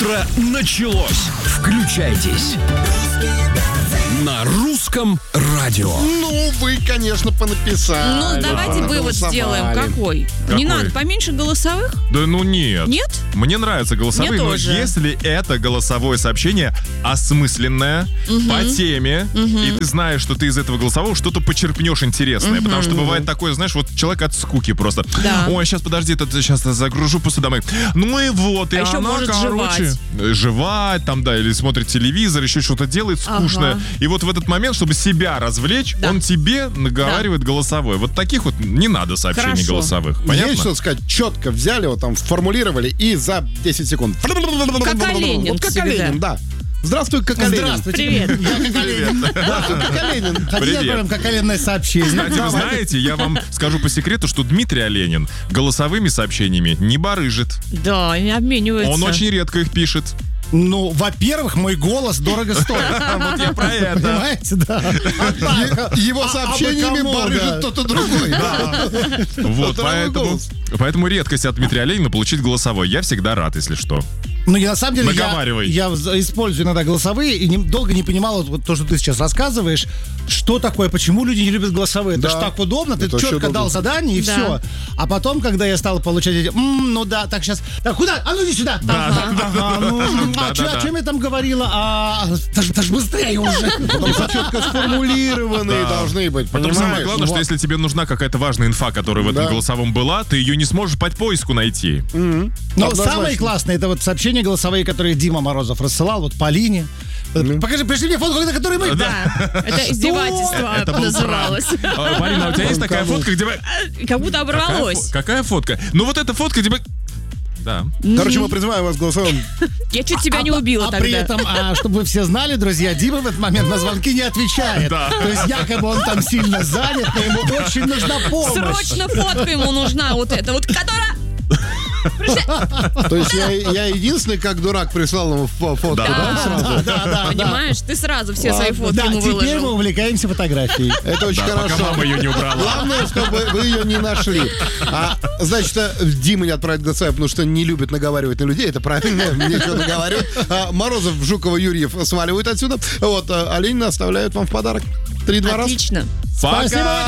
Утро началось. Включайтесь. На русском радио. Ну, вы, конечно, понаписали. Ну, давайте вывод сделаем. Какой? Не надо поменьше голосовых? Да ну нет. Нет? Мне нравятся голосовые, Мне но тоже. если это голосовое сообщение осмысленное, по теме, и ты знаешь, что ты из этого голосового что-то почерпнешь интересное. Потому что бывает такое, знаешь, вот человек от скуки просто. Да. Ой, сейчас подожди, сейчас загружу посудомой. Ну и вот, и еще она, может короче, жевать там, да, или смотрит телевизор, еще что-то делает скучное. Ага. И вот в этот момент, чтобы себя развлечь, Да. он тебе наговаривает голосовое. Вот таких вот не надо сообщений Хорошо. голосовых. Понятно? Есть что сказать? Четко взяли, вот там сформулировали и за 10 секунд. Коколенин Вот Коколенин, всегда. да. Здравствуй, Коколенин. Здравствуйте. Привет. Я Коколенин. Здравствуй, Коколенин. Хотите Привет. отправим коколенное сообщение? Кстати, вы знаете, я вам скажу по секрету, что Дмитрий Оленин голосовыми сообщениями не барыжит. Да, они обмениваются. Он очень редко их пишет. Ну, во-первых, мой голос дорого стоит. Вот я про это. Понимаете, да. Его сообщениями кому, да. барыжит кто-то другой. Вот, Второй голос. поэтому редкость от Дмитрия Оленина получить голосовой. Я всегда рад, если что. Ну, я на самом деле, Наговаривай. я использую иногда голосовые и долго не понимал вот то, что ты сейчас рассказываешь, что такое, почему люди не любят голосовые. Это Да. ж так удобно, ты Это очень четко дал удобно. задание и Да. все. А потом, когда я стал получать эти, ну да, так сейчас, так куда? А ну иди сюда. Ага, ну, Да, о да. чем я там говорила? Даже быстрее уже. Потому что четко сформулированные должны быть, Потом понимаешь? самое главное, что если тебе нужна какая-то важная инфа, которая в этом Да. голосовом была, ты ее не сможешь по поиску найти. Но Однозначно. самое классное, это вот сообщения голосовые, которые Дима Морозов рассылал, вот Полине. Покажи, пришли мне фотку, на которой мы. Да, это издевательство Это был называлось. Марина, а у тебя есть такая фотка, где... Как будто оборвалось. Какая фотка? Ну вот эта фотка, где... Да. Короче, мы призываем вас голосовым. Я чуть тебя не убила А при тогда. этом, чтобы вы все знали, друзья, Дима в этот момент на звонки не отвечает. Да. То есть якобы он там сильно занят, но ему очень нужна помощь. Срочно фотка ему нужна вот эта вот, которая... То есть я единственный, как дурак, прислал ему фотку, да, сразу? Да. Понимаешь, ты сразу все свои фотки Да, ему теперь мы выложил. увлекаемся фотографией. Это очень Пока хорошо. мама ее не убрала. Главное, чтобы вы ее не нашли. Значит, Дима не отправит голосовое, потому что не любит наговаривать на людей. Это правильно, мне что наговаривают. Морозов, Жукова, Юрьев сваливают отсюда. Вот, Оленина оставляют вам в подарок 3-2 раз. Отлично. Пока!